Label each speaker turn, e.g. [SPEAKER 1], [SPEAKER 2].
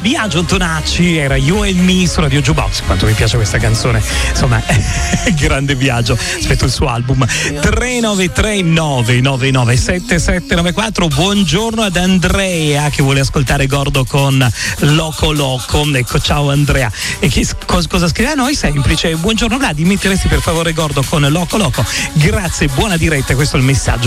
[SPEAKER 1] Biagio Antonacci era You and Me su Radio Jukebox. Quanto mi piace questa canzone, insomma, grande Biagio. Aspetto il suo album. 393-999-7794. Buongiorno ad Andrea che vuole ascoltare Gordo con Loco Loco. Ecco, ciao Andrea. E cosa scrive a noi? Semplice: buongiorno Vladi, metteresti per favore Gordo con Loco Loco? Grazie, buona diretta, questo è il messaggio